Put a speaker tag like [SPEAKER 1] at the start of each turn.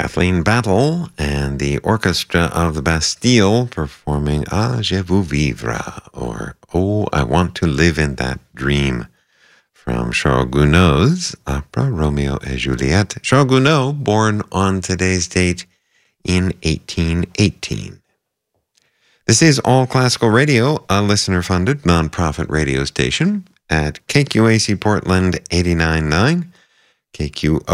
[SPEAKER 1] Kathleen Battle and the Orchestra of the Bastille performing Ah, je veux vivre, or Oh, I Want to Live in That Dream, from Charles Gounod's opera Romeo et Juliet. Charles Gounod, born on today's date in 1818. This is All Classical Radio, a listener-funded nonprofit radio station at KQAC Portland 89.9, KQO